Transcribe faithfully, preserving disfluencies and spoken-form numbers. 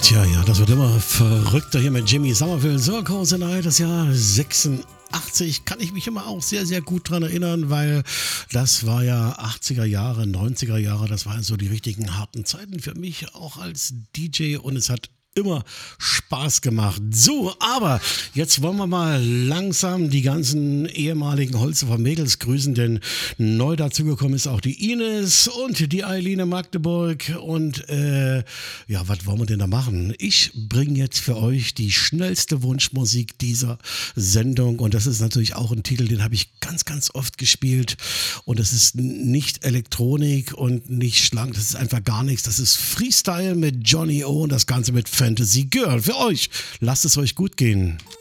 Tja, ja, das wird immer verrückter hier mit Jimmy Somerville. So, Cozy Night, das Jahr sechsundachtzig, kann ich mich immer auch sehr, sehr gut dran erinnern, weil das war ja achtziger Jahre, neunziger Jahre, das waren so die richtigen harten Zeiten für mich, auch als D J, und es hat immer Spaß gemacht. So, aber jetzt wollen wir mal langsam die ganzen ehemaligen Holzhofer Mädels grüßen, denn neu dazugekommen ist auch die Ines und die Eileen Magdeburg. Und äh, ja, was wollen wir denn da machen? Ich bringe jetzt für euch die schnellste Wunschmusik dieser Sendung, und das ist natürlich auch ein Titel, den habe ich ganz, ganz oft gespielt, und das ist nicht Elektronik und nicht schlank, das ist einfach gar nichts. Das ist Freestyle mit Johnny O und das Ganze mit Fantasy Girl. Für euch, lasst es euch gut gehen.